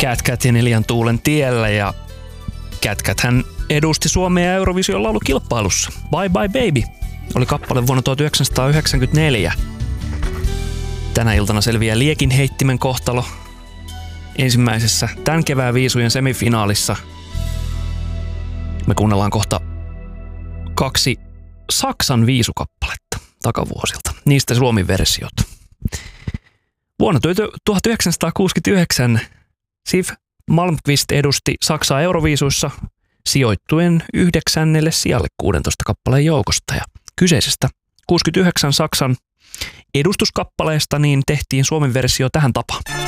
Cat ja Neljän tuulen tiellä ja Cat hän edusti Suomea Eurovision laulukilpailussa. Bye Bye Baby oli kappale vuonna 1994. Tänä iltana selviää Liekin heittimen kohtalo ensimmäisessä tämän kevään viisujen semifinaalissa. Me kuunnellaan kohta 2 Saksan viisukappaletta takavuosilta. Niistä Suomi-versiot. Vuonna 1969 Siv Malmqvist edusti Saksaa Euroviisuissa sijoittuen 9. sijalle 16 kappaleen joukosta. Ja kyseisestä 69 Saksan edustuskappaleesta niin tehtiin Suomen versio tähän tapaan.